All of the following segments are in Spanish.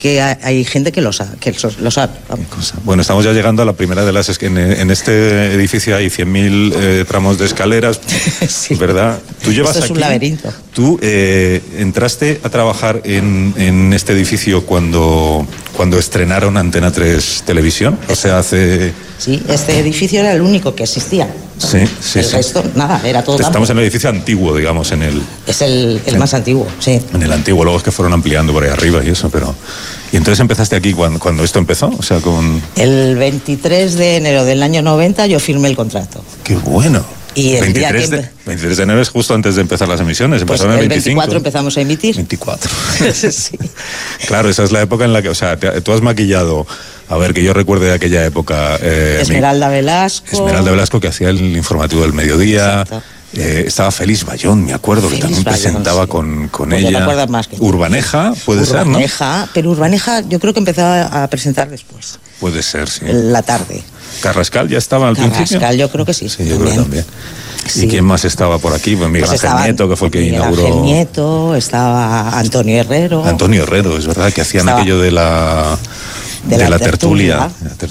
que hay gente que lo sabe. Vamos. Bueno, estamos ya llegando a la primera de las... En este edificio hay 100.000 tramos de escaleras, sí. ¿Verdad? Tú llevas Esto es un laberinto. Tú entraste a trabajar en este edificio cuando estrenaron Antena 3 Televisión, o sea, hace... Sí, este edificio era el único que existía. Sí. El resto, nada, era todo Estamos campo. en el edificio antiguo, digamos, en el... Es el más antiguo, sí. En el antiguo, luego es que fueron ampliando por ahí arriba y eso, pero... ¿Y entonces empezaste aquí cuando esto empezó? O sea, con... El 23 de enero del año 90 yo firmé el contrato. ¡Qué bueno! Y el 23 de enero es justo antes de empezar las emisiones. Pues empezaron el el 25. 24 empezamos a emitir. 24. Sí. Claro, esa es la época en la que, o sea, tú has maquillado, a ver, que yo recuerde de aquella época... Esmeralda Velasco, que hacía el informativo del mediodía. Estaba Félix Bayón, me acuerdo, que también presentaba sí. con pues ella. No te acuerdas más que Urbaneja, puede ser, ¿no? Pero Urbaneja yo creo que empezaba a presentar después. Puede ser, sí. La tarde. ¿Carrascal ya estaba al principio? Carrascal yo creo que sí. Sí, yo creo que también. Sí. ¿Y quién más estaba por aquí? Pues Miguel Ángel Nieto, que fue el que inauguró... Miguel Ángel Nieto, estaba Antonio Herrero. Antonio Herrero, es verdad, que hacían aquello de la tertulia.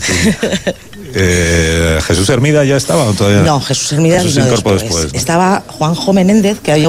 ¿Jesús Hermida ya estaba o todavía? No, Jesús Hermida se incorporó después. ¿No? Estaba Juanjo Menéndez, que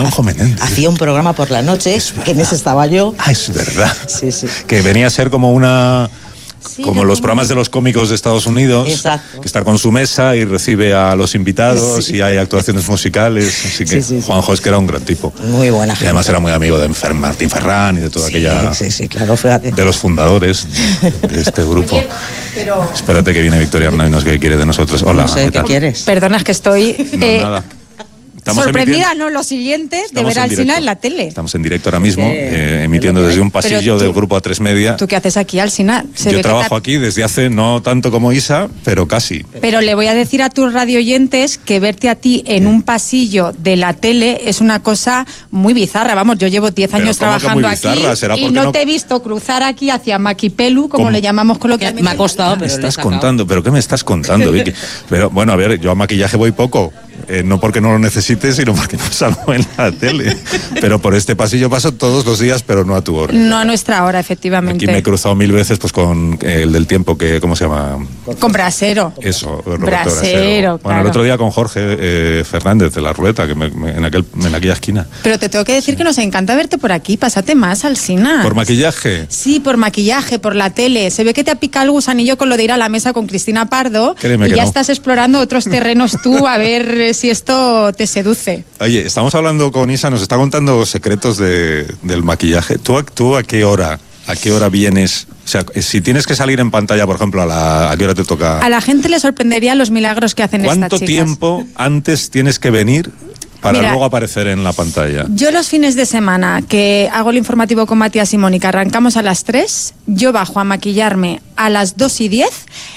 hacía un programa por la noche, que en ese estaba yo. Ah, es verdad. Sí. Que venía a ser como una... Sí, como los programas de los cómicos de Estados Unidos. Exacto. Que está con su mesa y recibe a los invitados y hay actuaciones musicales. Así que Juanjo es que era un gran tipo. Muy buena gente. Y además era muy amigo de Martín Ferrán y de toda aquella... Sí, claro, fíjate. De los fundadores de este grupo. Pero... Espérate que viene Victoria Hernández, que quiere de nosotros. Hola, no sé, ¿qué quieres? Perdona, es que estoy... nada. Sorprendida, ¿no? Lo siguiente de ver a Alsina en la tele. Estamos en directo ahora mismo, emitiendo desde un pasillo del grupo A3 Media. ¿Tú qué haces aquí, Alsina? Yo trabajo aquí desde hace no tanto como Isa, pero casi. Pero le voy a decir a tus radioyentes que verte a ti en un pasillo de la tele es una cosa muy bizarra. Vamos, yo llevo 10 años trabajando aquí y no te he visto cruzar aquí hacia Maquipelu, como le llamamos coloquialmente. Me ha costado, pero ¿Qué me estás contando, Vicky? Pero bueno, a ver, yo a maquillaje voy poco. No porque no lo necesite, sino porque no salgo en la tele. Pero por este pasillo paso todos los días, pero no a tu hora. No a nuestra hora, efectivamente. Aquí me he cruzado 1000 veces pues con el del tiempo, que ¿cómo se llama? Con Brasero. Eso, Roberto Brasero. Bueno, claro. El otro día con Jorge Fernández de la Ruleta, que en aquella esquina. Pero te tengo que decir que nos encanta verte por aquí. Pásate más, Alsina. ¿Por maquillaje? Sí, por maquillaje, por la tele. Se ve que te ha picado el gusanillo con lo de ir a la mesa con Cristina Pardo. Créeme y que ya no. Estás explorando otros terrenos tú, a ver si esto te seduce. Oye, estamos hablando con Isa, nos está contando secretos del maquillaje. ¿Tú a qué hora vienes? O sea, si tienes que salir en pantalla, por ejemplo, ¿a qué hora te toca? A la gente le sorprendería los milagros que hacen estas chicas. ¿Cuánto tiempo antes tienes que venir para luego aparecer en la pantalla? Yo los fines de semana que hago el informativo con Matías y Mónica, arrancamos a las 3, yo bajo a maquillarme a las 2:10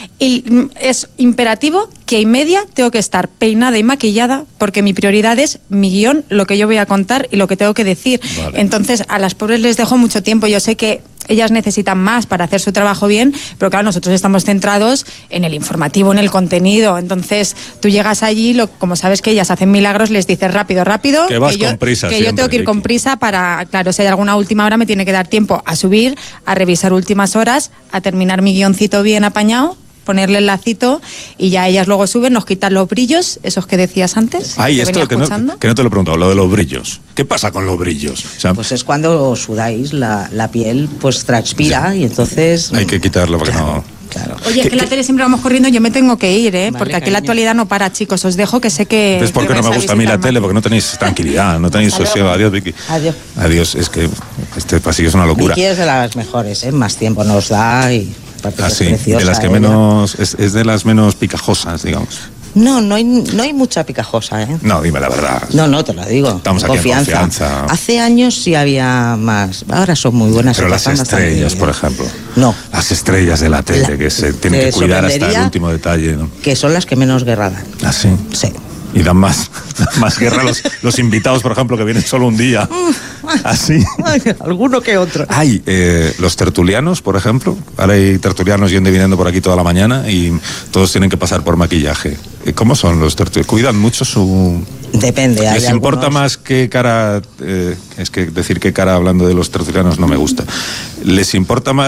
y es imperativo que 1:30 tengo que estar peinada y maquillada porque mi prioridad es mi guión, lo que yo voy a contar y lo que tengo que decir. Vale. Entonces a las pobres les dejo mucho tiempo, yo sé que ellas necesitan más para hacer su trabajo bien, pero claro, nosotros estamos centrados en el informativo, en el contenido. Entonces, tú llegas allí, como sabes que ellas hacen milagros, les dices rápido, que vas con prisa. Que yo tengo que ir con prisa para, claro, si hay alguna última hora me tiene que dar tiempo a subir, a revisar últimas horas, a terminar mi guioncito bien apañado, ponerle el lacito y ya ellas luego suben, nos quitan los brillos, esos que decías antes. Ay, esto que no te lo he preguntado, lo de los brillos. ¿Qué pasa con los brillos? O sea, pues es cuando sudáis, la piel pues transpira y entonces... Hay que quitarlo porque no... Claro. Oye, es que la tele siempre vamos corriendo, yo me tengo que ir, vale, porque aquí la actualidad no para, chicos, os dejo que sé que... Es porque no me gusta a mí la tele, porque no tenéis tranquilidad, no tenéis sosiego. Adiós, Vicky. Adiós, es que este pasillo es una locura. Vicky es de las mejores, más tiempo nos da y... Así, de las que menos... Es de las menos picajosas, digamos. No hay mucha picajosa, No, dime la verdad. No, te lo digo. Estamos aquí en confianza. Hace años sí había más. Ahora son muy buenas. Pero las estrellas, por ejemplo. No. Las estrellas de la tele, que se tienen que cuidar hasta el último detalle, ¿no? Que son las que menos guerra dan. ¿Ah, sí? Sí. Y dan más guerra los invitados, por ejemplo, que vienen solo un día. ¿Así? Alguno que otro. Hay los tertulianos, por ejemplo. Ahora hay tertulianos yendo y viniendo por aquí toda la mañana y todos tienen que pasar por maquillaje. ¿Cómo son los tertulianos? ¿Cuidan mucho su Depende. ¿Les importa más qué cara, es que decir qué cara hablando de los tertulianos no me gusta, les importa más